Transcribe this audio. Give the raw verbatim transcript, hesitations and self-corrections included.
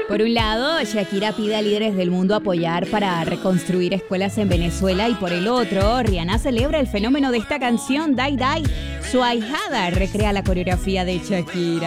Por un lado, Shakira pide a líderes del mundo apoyar para reconstruir escuelas en Venezuela y por el otro, Rihanna celebra el fenómeno de esta canción, Die Die. Su ahijada recrea la coreografía de Shakira.